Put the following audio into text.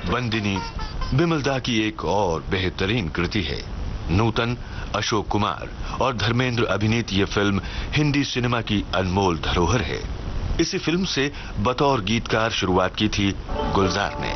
बंदिनी बिमल दा की एक और बेहतरीन कृति है। नूतन, अशोक कुमार और धर्मेंद्र अभिनीत ये फिल्म हिंदी सिनेमा की अनमोल धरोहर है। इसी फिल्म से बतौर गीतकार शुरुआत की थी गुलजार ने।